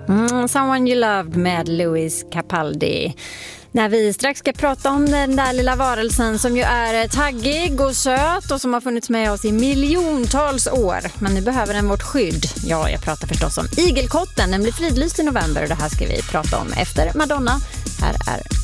Someone You Loved med Louis Capaldi. När vi strax ska prata om den där lilla varelsen som ju är taggig och söt och som har funnits med oss i miljontals år. Men nu behöver den vårt skydd. Ja, jag pratar förstås om igelkotten. Den blir fridlyst i november och det här ska vi prata om efter Madonna. Här är